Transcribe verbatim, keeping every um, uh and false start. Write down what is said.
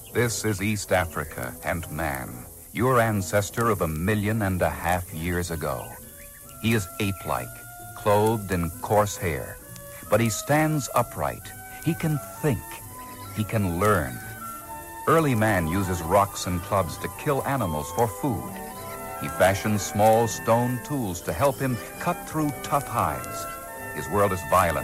This is East Africa and man, your ancestor of a million and a half years ago. He is ape-like, clothed in coarse hair, but he stands upright. He can think. He can learn. Early man uses rocks and clubs to kill animals for food. He fashions small stone tools to help him cut through tough hides. His world is violent.